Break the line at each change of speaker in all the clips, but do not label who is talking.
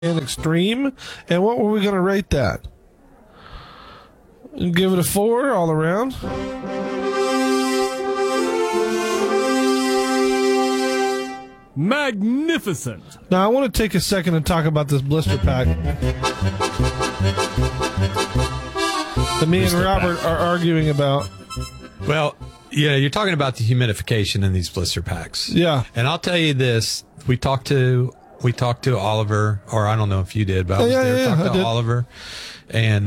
and extreme. And what were we going to rate that? Give it a 4 all around.
Magnificent.
Now, I want to take a second and talk about this blister pack that me and Robert are arguing about.
Well, yeah, you're talking about the humidification in these blister packs.
Yeah.
And I'll tell you this. We talked to Oliver, or I don't know if you did, but I was there. Talked to Oliver and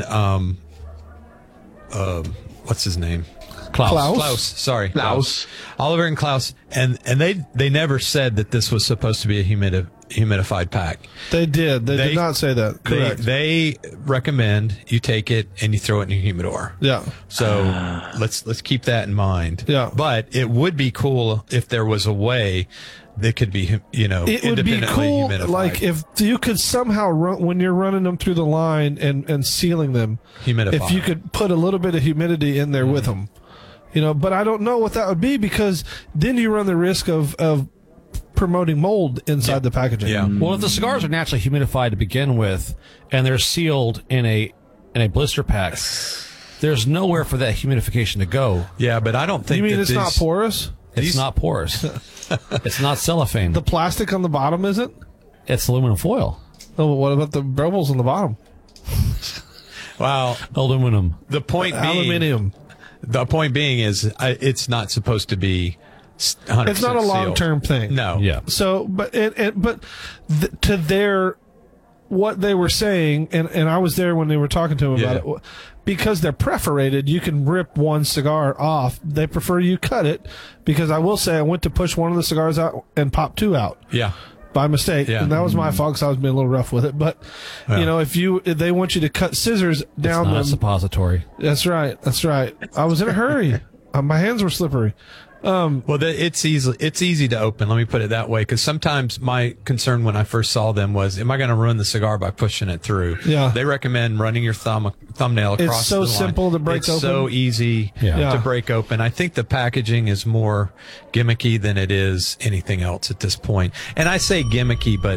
what's his name? Klaus. Sorry. Klaus. Oliver and Klaus. And they never said that this was supposed to be a humidified pack.
They did. They did not say that. Correct.
They recommend you take it and you throw it in your humidor.
Yeah.
So let's keep that in mind.
Yeah.
But it would be cool if there was a way that could be,
it would be cool,
humidified.
like if you could somehow run, when you're running them through the line and sealing them,
humidify.
If you could put a little bit of humidity in there with them. But I don't know what that would be, because then you run the risk of promoting mold inside the packaging.
Yeah.
Well, if the cigars are naturally humidified to begin with, and they're sealed in a blister pack, there's nowhere for that humidification to go.
Yeah, but I don't think.
You mean it's not porous?
It's not porous. It's not cellophane.
The plastic on the bottom isn't?
It's aluminum foil.
Oh, well, what about the bubbles on the bottom?
Wow.
Aluminum.
The point being,
aluminium.
The point being is it's not supposed to be 100%
It's not a long-term thing.
No.
Yeah.
So, to their, what they were saying, and I was there when they were talking to them about it, because they're perforated, you can rip one cigar off. They prefer you cut it, because I will say I went to push one of the cigars out and pop 2 out.
Yeah.
By mistake,
Yeah.
and that was my fault, because I was being a little rough with it. But if they want you to cut scissors down
It's not
them,
a suppository.
That's right. I was in a hurry. My hands were slippery.
Well, it's easy to open. Let me put it that way, because sometimes my concern when I first saw them was, am I going to ruin the cigar by pushing it through?
Yeah.
They recommend running your thumbnail across.
It's so
the line.
simple to break open.
It's so easy to break open. I think the packaging is more gimmicky than it is anything else at this point. And I say gimmicky, but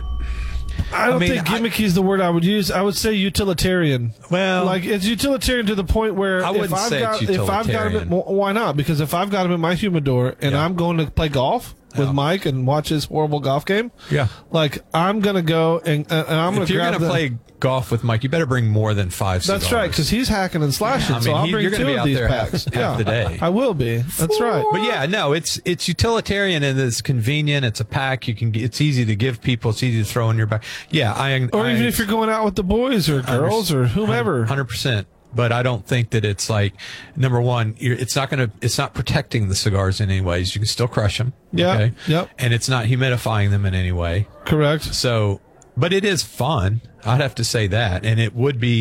I don't think gimmicky is the word I would use. I would say utilitarian.
Well,
like it's utilitarian to the point where
I wouldn't say it's utilitarian.
Why not? Because if I've got him in my humidor and I'm going to play golf with Mike and watch his horrible golf game, like I'm going to go and I'm going to grab.
If you're going to play golf with Mike, you better bring more than 5 cigars.
That's right, because he's hacking and slashing. So I'll bring
you're
2
be
of
out
these
there
packs.
half the day.
I will be. That's right.
But yeah, no, it's utilitarian and it's convenient. It's a pack. It's easy to give people. It's easy to throw in your bag. Yeah,
even if you're going out with the boys or girls or whomever.
100%. But I don't think that it's like, number one, it's not protecting the cigars in any ways. You can still crush them.
Yeah.
Okay?
Yep.
And it's not humidifying them in any way.
Correct.
So, but it is fun. I'd have to say that. And it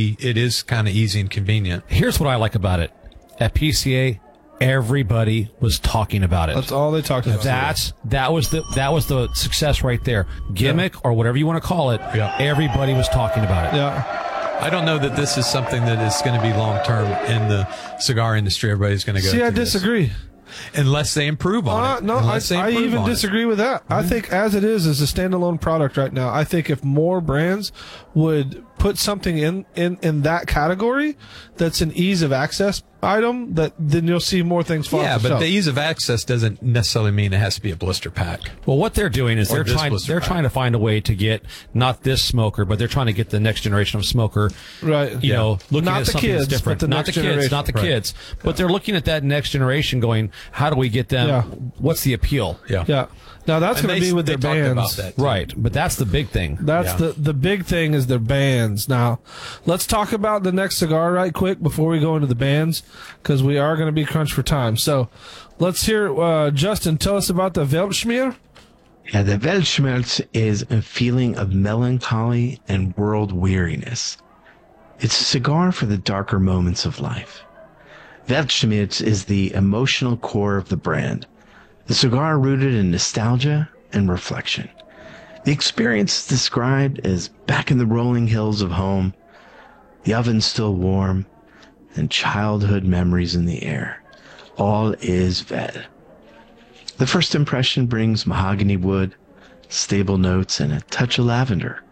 is kind of easy and convenient.
Here's what I like about it. At PCA, everybody was talking about it.
That's all they talked about.
That was the success right there. Gimmick or whatever you want to call it.
Yeah.
Everybody was talking about it.
Yeah.
I don't know that this is something that is going to be long term in the cigar industry. Everybody's going to go.
See, I
through this.
disagree.
Unless they improve on it.
No, I even disagree with that. I think as it is a standalone product right now, I think if more brands would put something in that category that's an ease of access item, then you'll see more things fall off the shelf.
The ease of access doesn't necessarily mean it has to be a blister pack.
Well, what they're doing is they're trying to find a way to get not this smoker, but they're trying to get the next generation of smoker.
Right.
Looking
not
at
the
something
kids,
that's different.
but
Not the kids, not the kids. But they're looking at that next generation going, how do we get them?
Yeah.
What's the appeal?
Yeah. Now that's going to be with their bands.
About that too.
Right. But that's the big thing.
That's the big thing is their bands. Now, let's talk about the next cigar right quick before we go into the bands, because we are going to be crunched for time. So let's hear Justin tell us about the Weltschmerz.
Yeah, the Weltschmerz is a feeling of melancholy and world weariness. It's a cigar for the darker moments of life. Weltschmerz is the emotional core of the brand. The cigar rooted in nostalgia and reflection. The experience is described as back in the rolling hills of home, the oven still warm, and childhood memories in the air. All is well. The first impression brings mahogany wood, stable notes, and a touch of lavender.